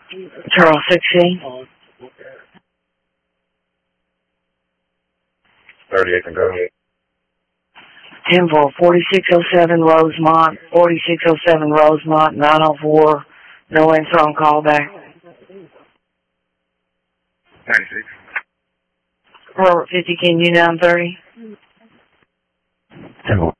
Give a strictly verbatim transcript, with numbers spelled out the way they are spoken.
Charles sixteen. thirty-eight and go. ten four, forty-six oh seven Rosemont, forty-six oh seven Rosemont, nine oh four, no answer on callback. ninety-six. Robert fifty, can you nine thirty? ten four.